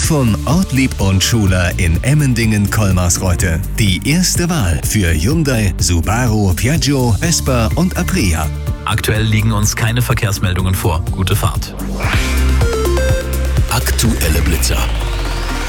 Von Ortlieb und Schuler in Emmendingen-Kolmarsreuth. Die erste Wahl für Hyundai, Subaru, Piaggio, Vespa und Aprilia. Aktuell liegen uns keine Verkehrsmeldungen vor. Gute Fahrt. Aktuelle Blitzer.